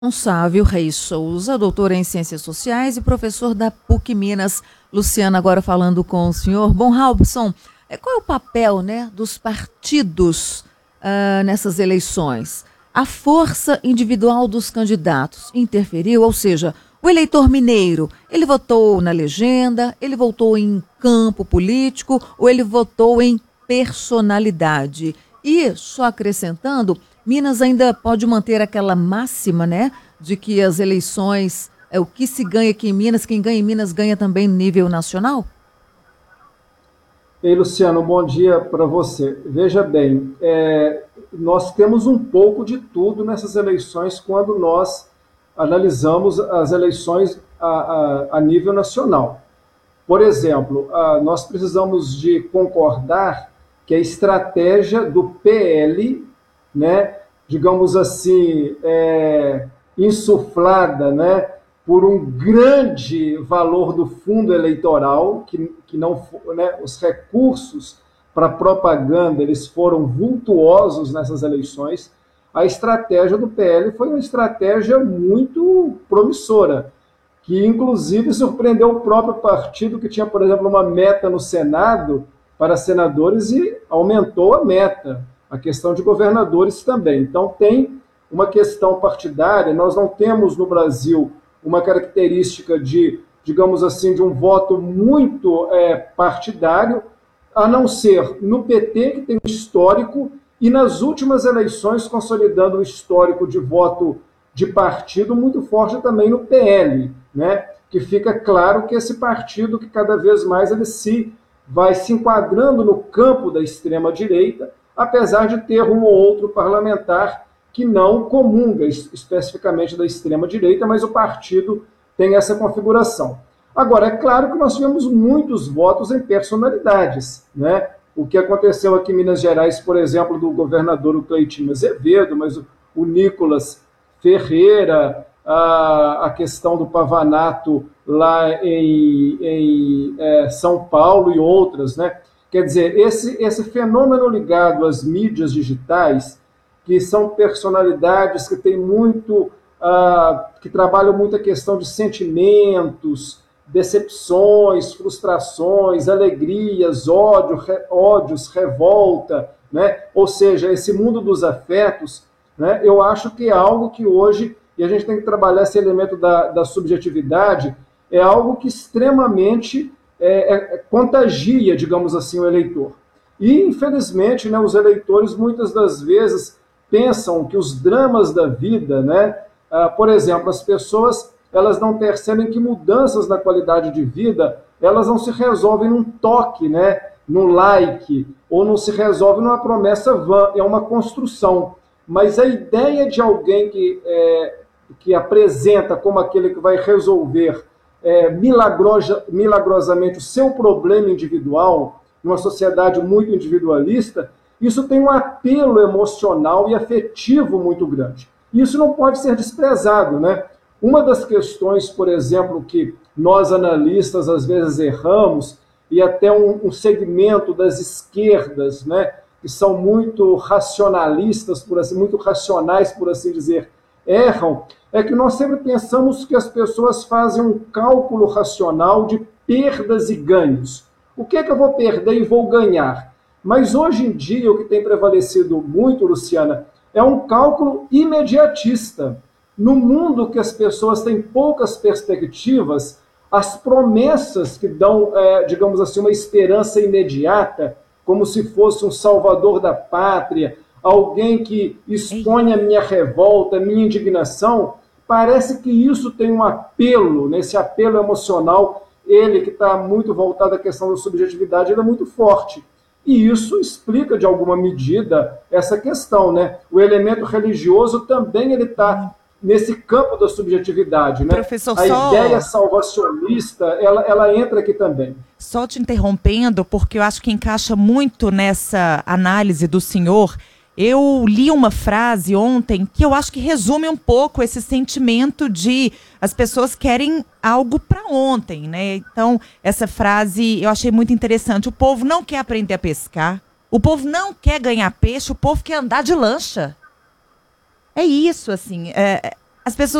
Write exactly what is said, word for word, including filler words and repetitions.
Sávio Reis Souza, doutor em Ciências Sociais e professor da P U C Minas. Luciana, agora falando com o senhor. Bom, Robson, qual é o papel, né, dos partidos uh, nessas eleições? A força individual dos candidatos interferiu, ou seja, o eleitor mineiro, ele votou na legenda, ele votou em campo político ou ele votou em personalidade? E, só acrescentando, Minas ainda pode manter aquela máxima, né, de que as eleições, é o que se ganha aqui em Minas, quem ganha em Minas ganha também no nível nacional? Ei, Luciano, bom dia para você. Veja bem, é, nós temos um pouco de tudo nessas eleições quando nós analisamos as eleições a, a, a nível nacional. Por exemplo, a, nós precisamos de concordar que a estratégia do P L, né, digamos assim, é, insuflada, né, por um grande valor do fundo eleitoral, que, que não, né, os recursos para propaganda eles foram vultuosos nessas eleições. A estratégia do P L foi uma estratégia muito promissora, que inclusive surpreendeu o próprio partido, que tinha, por exemplo, uma meta no Senado para senadores e aumentou a meta, a questão de governadores também. Então tem uma questão partidária, nós não temos no Brasil uma característica de, digamos assim, de um voto muito é, partidário, a não ser no P T, que tem um histórico, e nas últimas eleições consolidando um histórico de voto de partido muito forte também no P L, né? Que fica claro que esse partido que cada vez mais ele se vai se enquadrando no campo da extrema-direita, apesar de ter um ou outro parlamentar que não comunga especificamente da extrema-direita, mas o partido tem essa configuração. Agora, é claro que nós tivemos muitos votos em personalidades, né? O que aconteceu aqui em Minas Gerais, por exemplo, do governador o Cleitinho Azevedo, mas o, o Nicolas Ferreira, a, a questão do Pavanato lá em, em é, São Paulo e outras, né? Quer dizer, esse, esse fenômeno ligado às mídias digitais, que são personalidades que têm muito, uh, que trabalham muito a questão de sentimentos, decepções, frustrações, alegrias, ódio, re, ódios, revolta, né? Ou seja, esse mundo dos afetos, né? Eu acho que é algo que hoje, e a gente tem que trabalhar esse elemento da, da subjetividade, é algo que extremamente é, é, contagia, digamos assim, o eleitor. E, infelizmente, né, os eleitores muitas das vezes pensam que os dramas da vida, né, ah, por exemplo, as pessoas elas não percebem que mudanças na qualidade de vida, elas não se resolvem num toque, né, num like, ou não se resolve numa promessa vã, é uma construção. Mas a ideia de alguém que, é, que apresenta como aquele que vai resolver é, milagrosa, milagrosamente o seu problema individual, numa sociedade muito individualista, isso tem um apelo emocional e afetivo muito grande. Isso não pode ser desprezado, né? Uma das questões, por exemplo, que nós analistas às vezes erramos, e até um, um segmento das esquerdas, né, que são muito racionalistas, por assim, muito racionais, por assim dizer, erram, é que nós sempre pensamos que as pessoas fazem um cálculo racional de perdas e ganhos. O que é que eu vou perder e vou ganhar? Mas hoje em dia o que tem prevalecido muito, Luciana, é um cálculo imediatista. No mundo que as pessoas têm poucas perspectivas, as promessas que dão, é, digamos assim, uma esperança imediata, como se fosse um salvador da pátria, alguém que expõe a minha revolta, a minha indignação, parece que isso tem um apelo, nesse apelo emocional, ele que está muito voltado à questão da subjetividade, ele é muito forte. E isso explica, de alguma medida, essa questão, né? O elemento religioso também ele está nesse campo da subjetividade, né? Professor, a só... ideia salvacionista, ela, ela entra aqui também. Só te interrompendo, porque eu acho que encaixa muito nessa análise do senhor. Eu li uma frase ontem que eu acho que resume um pouco esse sentimento de as pessoas querem algo para ontem, né? Então, essa frase eu achei muito interessante. O povo não quer aprender a pescar, o povo não quer ganhar peixe, o povo quer andar de lancha. É isso, assim. É, As pessoas